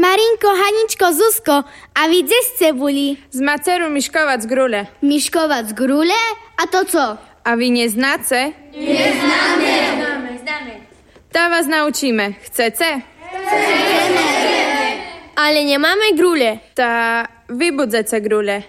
Marinko, Haničko, Zuzko, a vy kde ste boli? Z Maceru Miškovac grule. Miškovac grule? A to co? A vy neznáte? Neznáme. Tá vás naučíme. Chcete? Chceme. Ale nemáme grule. Tá vy budzete grule.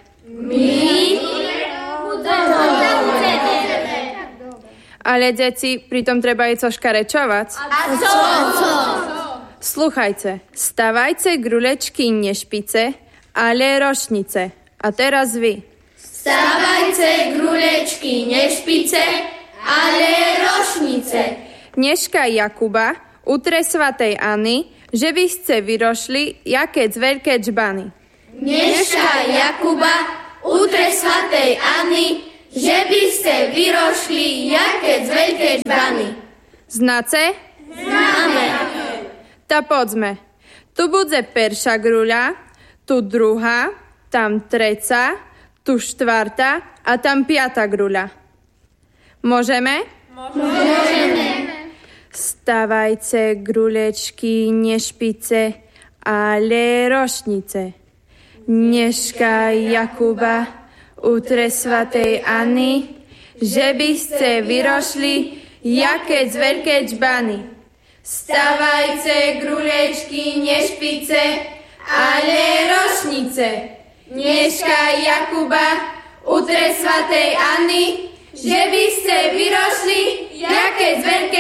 Ale deti, pritom treba i cožka rečovať. A co? Sluchajte, stavajte grulečky nie špice, ale rošnice. A teraz vy. Stavajte grulečky, nie špice, ale rošnice. Dneška Jakuba utre svatej Anny, že by ste vyrošli jakec veľké džbany. Dneška Jakuba utre svatej Anny, že by ste vyrošli jakec veľké džbany. Znáte? Známe. Ta poďme. Tu bude perša gruľa, tu druhá, tam treća, tu štvrtá a tam piata gruľa. Môžeme? Môžeme. Stavajte grulečky, nie špice, ale rošnice. Dneška Jakuba utre svatej Anny, že by ste vyrošli jakec veľké džbany. Stavajte grulečky, nie špice, ale rošnice. Dneška Jakuba utre svatej Anny, že by ste vyrošli jakec veľké